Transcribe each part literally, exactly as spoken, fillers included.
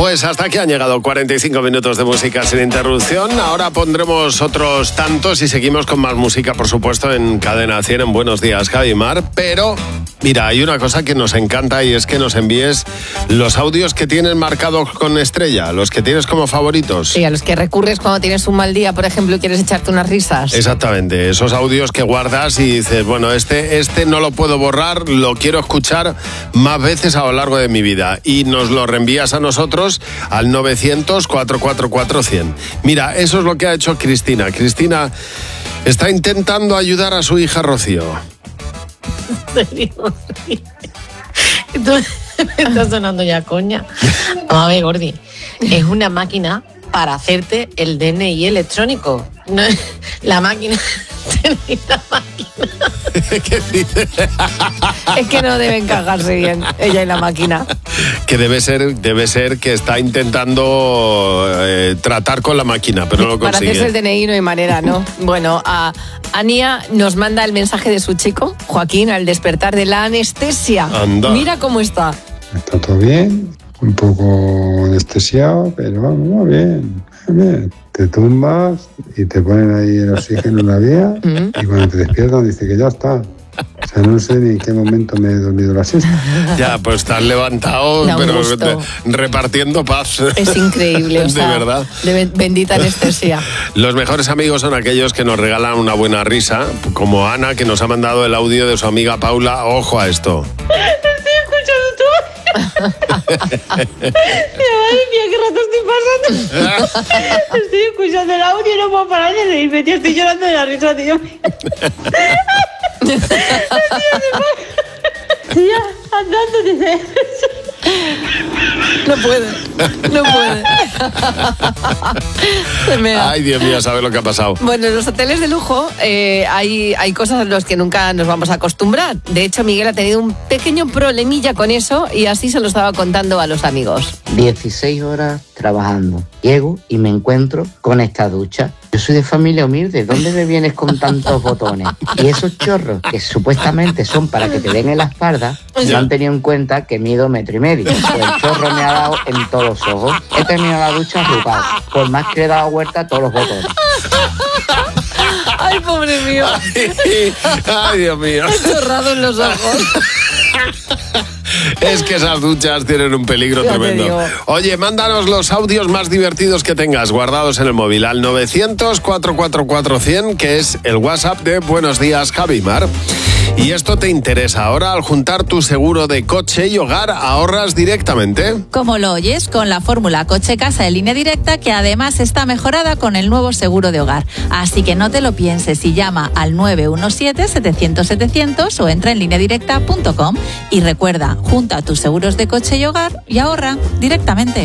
Pues hasta aquí han llegado cuarenta y cinco minutos de música sin interrupción. Ahora pondremos otros tantos y seguimos con más música, por supuesto, en Cadena cien, en Buenos Días, Javi Mar. Pero, mira, hay una cosa que nos encanta y es que nos envíes los audios que tienes marcados con estrella, los que tienes como favoritos. Sí, a los que recurres cuando tienes un mal día, por ejemplo, y quieres echarte unas risas. Exactamente, esos audios que guardas y dices, bueno, este, este no lo puedo borrar, lo quiero escuchar más veces a lo largo de mi vida. Y nos lo reenvías a nosotros al novecientos, cuatrocientos cuarenta y cuatro, cien. Mira, eso es lo que ha hecho Cristina. Cristina está intentando ayudar a su hija Rocío. ¿En serio? Esto me está sonando ya coña. A ver, Gordi, es una máquina para hacerte el D N I electrónico. No, la máquina... la máquina. ¿Qué dices? Es que no deben cagarse bien ella y la máquina. Que debe ser, debe ser que está intentando eh, tratar con la máquina, pero no lo consigue. Para hacerse el D N I no hay manera, ¿no? Bueno, a Ania nos manda el mensaje de su chico, Joaquín, al despertar de la anestesia. Anda. Mira cómo está. Está todo bien, un poco anestesiado, pero vamos, bien, bien. Te tumbas y te ponen ahí el oxígeno en la vía y cuando te despiertan dice que ya está. O sea, no sé ni en qué momento me he dormido la siesta. Ya, pues estás levantado, pero de, repartiendo paz. Es increíble, o sea, de verdad. De bendita anestesia. Los mejores amigos son aquellos que nos regalan una buena risa, como Ana, que nos ha mandado el audio de su amiga Paula. Ojo a esto. Estoy escuchando todo. Madre mía, qué rato estoy pasando. Estoy escuchando el audio y no puedo parar de reírme, tío. Estoy llorando de la risa, tío. Estoy andando, dice. No puede, no puede. Se mea. Ay, Dios mío, ¿sabes lo que ha pasado? Bueno, en los hoteles de lujo eh, hay, hay cosas a las que nunca nos vamos a acostumbrar. De hecho, Miguel ha tenido un pequeño problemilla con eso y así se lo estaba contando a los amigos. dieciséis horas trabajando. Llego y me encuentro con esta ducha. Yo soy de familia humilde, ¿dónde me vienes con tantos botones? Y esos chorros que supuestamente son para que te den en la espalda, no han tenido en cuenta que mido metro y medio. Pues el chorro me ha dado en todos los ojos. He terminado la ducha arrugado, por más que le he dado vuelta a todos los botones. Ay, pobre mío. Ay, ay, Dios mío. He chorrado en los ojos. Es que esas duchas tienen un peligro Ya tremendo. Oye, mándanos los audios más divertidos que tengas guardados en el móvil al novecientos, cuatrocientos cuarenta y cuatro, cien, que es el WhatsApp de Buenos Días, Javi Mar. Y esto te interesa. Ahora, al juntar tu seguro de coche y hogar, ahorras directamente. Como lo oyes, con la fórmula coche-casa de Línea Directa, que además está mejorada con el nuevo seguro de hogar. Así que no te lo pienses y llama al nueve uno siete, setecientos, setecientos o entra en línea directa punto com. Y recuerda, junta tus seguros de coche y hogar y ahorra directamente.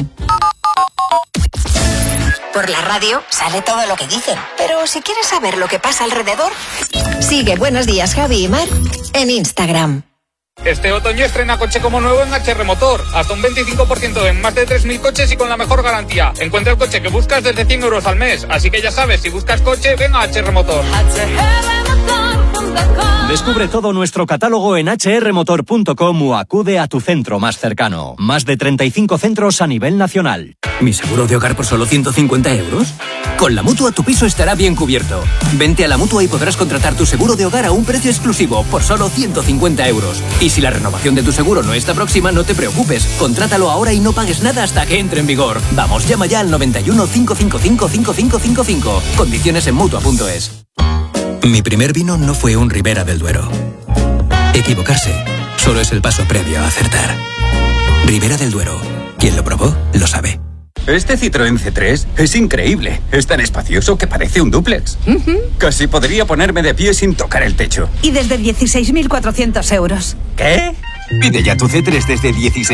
Por la radio sale todo lo que dicen, pero si quieres saber lo que pasa alrededor, sigue Buenos Días, Javi y Mar en Instagram. Este otoño estrena coche como nuevo en H R Motor. Hasta un veinticinco por ciento en más de tres mil coches y con la mejor garantía. Encuentra el coche que buscas desde cien euros al mes. Así que ya sabes, si buscas coche, ven a H R Motor. Descubre todo nuestro catálogo en hache erre motor punto com o acude a tu centro más cercano. Más de treinta y cinco centros a nivel nacional. ¿Mi seguro de hogar por solo ciento cincuenta euros? Con la Mutua tu piso estará bien cubierto. Vente a la Mutua y podrás contratar tu seguro de hogar a un precio exclusivo por solo ciento cincuenta euros. Y si la renovación de tu seguro no está próxima, no te preocupes. Contrátalo ahora y no pagues nada hasta que entre en vigor. Vamos, llama ya al noventa y uno, cinco cinco cinco, cinco cinco cinco cinco. Condiciones en mutua punto es. Mi primer vino no fue un Ribera del Duero. Equivocarse solo es el paso previo a acertar. Ribera del Duero. Quien lo probó, lo sabe. Este Citroën C tres es increíble. Es tan espacioso que parece un dúplex. Uh-huh. Casi podría ponerme de pie sin tocar el techo. Y desde dieciséis mil cuatrocientos euros. ¿Qué? Pide ya tu C tres desde dieciséis.